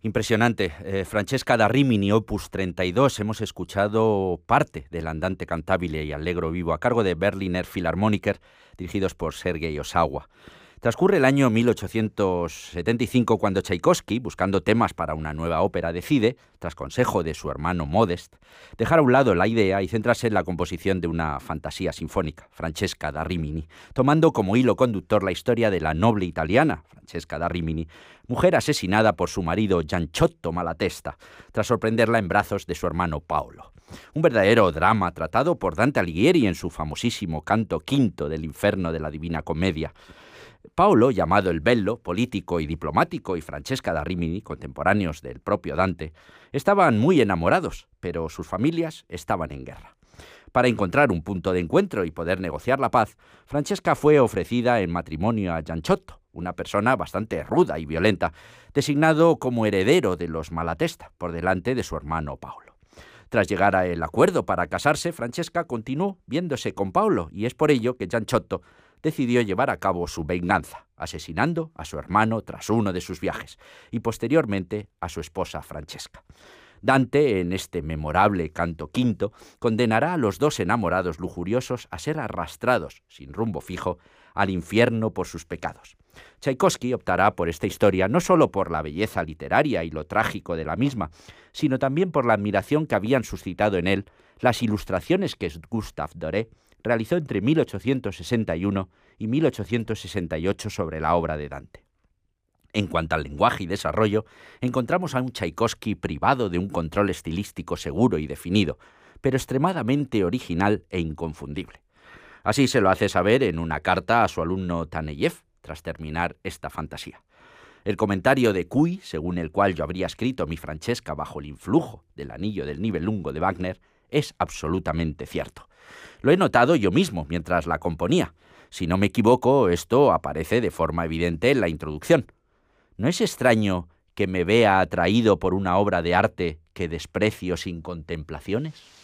Impresionante. Francesca da Rimini, opus 32. Hemos escuchado parte del Andante cantabile y Allegro vivo a cargo de Berliner Philharmoniker, dirigidos por Sergei Osawa. Transcurre el año 1875 cuando Tchaikovsky, buscando temas para una nueva ópera, decide, tras consejo de su hermano Modest, dejar a un lado la idea y centrarse en la composición de una fantasía sinfónica, Francesca da Rimini, tomando como hilo conductor la historia de la noble italiana, Francesca da Rimini, mujer asesinada por su marido Gianciotto Malatesta, tras sorprenderla en brazos de su hermano Paolo. Un verdadero drama tratado por Dante Alighieri en su famosísimo canto quinto del Inferno de la Divina Comedia. Paolo, llamado el Bello, político y diplomático, y Francesca da Rimini, contemporáneos del propio Dante, estaban muy enamorados, pero sus familias estaban en guerra. Para encontrar un punto de encuentro y poder negociar la paz, Francesca fue ofrecida en matrimonio a Gianciotto, una persona bastante ruda y violenta, designado como heredero de los Malatesta, por delante de su hermano Paolo. Tras llegar al acuerdo para casarse, Francesca continuó viéndose con Paolo, y es por ello que Gianciotto decidió llevar a cabo su venganza, asesinando a su hermano tras uno de sus viajes, y posteriormente a su esposa Francesca. Dante, en este memorable canto quinto, condenará a los dos enamorados lujuriosos a ser arrastrados, sin rumbo fijo, al infierno por sus pecados. Tchaikovsky optará por esta historia no solo por la belleza literaria y lo trágico de la misma, sino también por la admiración que habían suscitado en él las ilustraciones que Gustave Doré realizó entre 1861 y 1868 sobre la obra de Dante. En cuanto al lenguaje y desarrollo, encontramos a un Tchaikovsky privado de un control estilístico seguro y definido, pero extremadamente original e inconfundible. Así se lo hace saber en una carta a su alumno Taneyev, tras terminar esta fantasía. El comentario de Cui, según el cual yo habría escrito mi Francesca bajo el influjo del Anillo del Nibelungo de Wagner, es absolutamente cierto. Lo he notado yo mismo mientras la componía. Si no me equivoco, esto aparece de forma evidente en la introducción. ¿No es extraño que me vea atraído por una obra de arte que desprecio sin contemplaciones?